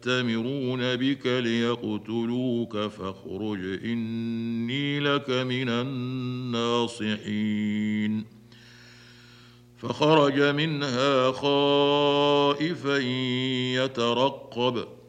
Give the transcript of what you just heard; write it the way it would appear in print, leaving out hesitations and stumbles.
يأتمرون بك ليقتلوك فاخرج إني لك من الناصحين. فخرج منها خائفا يترقب